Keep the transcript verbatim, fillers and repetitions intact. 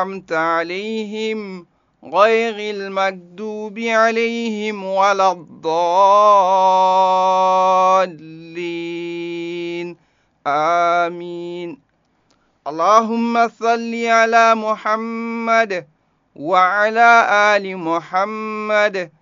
أنعمت عليهم غير المكذوب عليهم ولا الضالين آمين. اللهم صل على محمد وعلى آل محمد